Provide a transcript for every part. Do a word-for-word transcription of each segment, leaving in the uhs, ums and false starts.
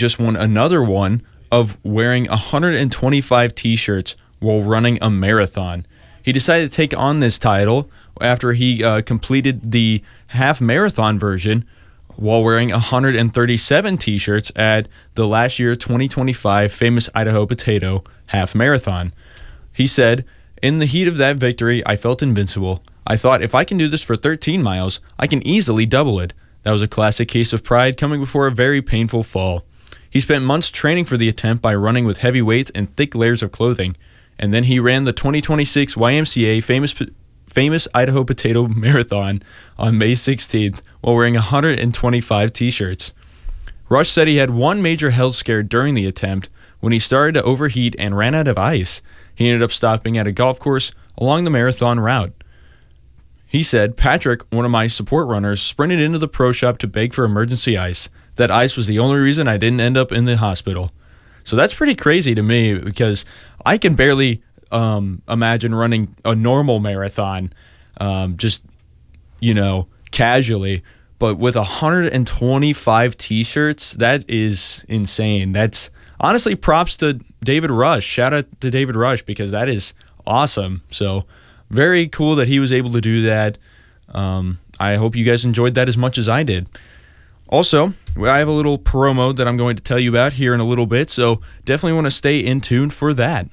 just won another one of wearing one hundred twenty-five T-shirts while running a marathon. He decided to take on this title after he uh, completed the half marathon version while wearing one hundred thirty-seven T-shirts at the last year twenty twenty-five Famous Idaho Potato Half Marathon. He said, "In the heat of that victory, I felt invincible. I thought if I can do this for thirteen miles, I can easily double it. That was a classic case of pride coming before a very painful fall." He spent months training for the attempt by running with heavy weights and thick layers of clothing, and then he ran the twenty twenty-six Y M C A Famous Famous Idaho Potato Marathon on May sixteenth while wearing one hundred twenty-five T-shirts. Rush said he had one major health scare during the attempt when he started to overheat and ran out of ice. He ended up stopping at a golf course along the marathon route. He said, "Patrick, one of my support runners, sprinted into the pro shop to beg for emergency ice. That ice was the only reason I didn't end up in the hospital." So that's pretty crazy to me because I can barely um, imagine running a normal marathon um, just, you know, casually. But with one hundred twenty-five T-shirts, that is insane. That's honestly props to David Rush. Shout out to David Rush because that is awesome. So very cool that he was able to do that. Um, I hope you guys enjoyed that as much as I did. Also, I have a little promo that I'm going to tell you about here in a little bit, so definitely want to stay in tune for that.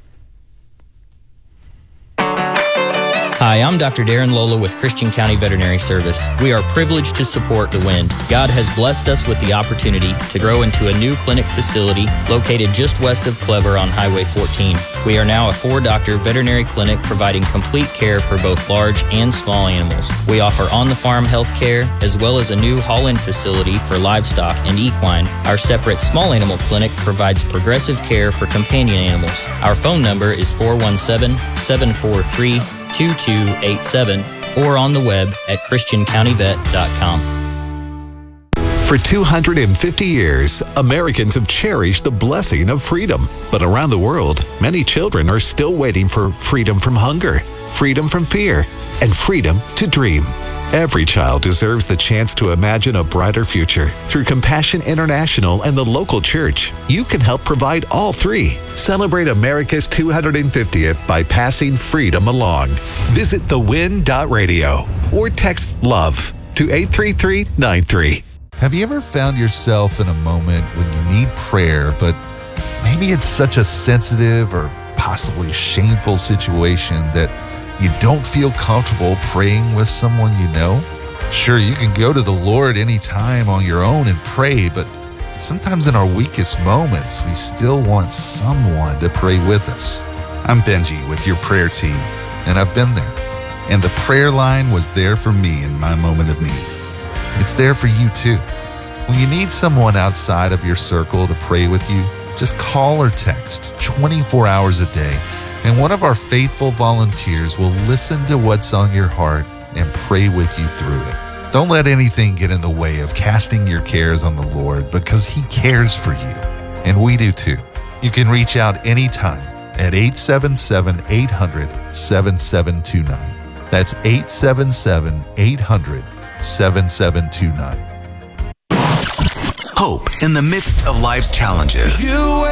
Hi, I'm Doctor Darren Lola with Christian County Veterinary Service. We are privileged to support The Wind. God has blessed us with the opportunity to grow into a new clinic facility located just west of Clever on Highway fourteen. We are now a four-doctor veterinary clinic providing complete care for both large and small animals. We offer on-the-farm health care as well as a new haul-in facility for livestock and equine. Our separate small animal clinic provides progressive care for companion animals. Our phone number is four one seven, seven four three, two two eight seven or on the web at christian county vet dot com. For two hundred fifty years, Americans have cherished the blessing of freedom. But around the world, many children are still waiting for freedom from hunger, freedom from fear, and freedom to dream. Every child deserves the chance to imagine a brighter future. Through Compassion International and the local church, you can help provide all three. Celebrate America's two hundred fiftieth by passing freedom along. Visit the win dot radio or text LOVE to eight three three nine three. Have you ever found yourself in a moment when you need prayer, but maybe it's such a sensitive or possibly shameful situation that you don't feel comfortable praying with someone you know? Sure, you can go to the Lord anytime on your own and pray, but sometimes in our weakest moments, we still want someone to pray with us. I'm Benji with your prayer team, and I've been there. And the prayer line was there for me in my moment of need. It's there for you too. When you need someone outside of your circle to pray with you, just call or text twenty-four hours a day, and one of our faithful volunteers will listen to what's on your heart and pray with you through it. Don't let anything get in the way of casting your cares on the Lord because He cares for you, and we do too. You can reach out anytime at eight seven seven, eight hundred, seven seven two nine. That's eight seven seven, eight hundred, seven seven two nine. Hope in the midst of life's challenges. You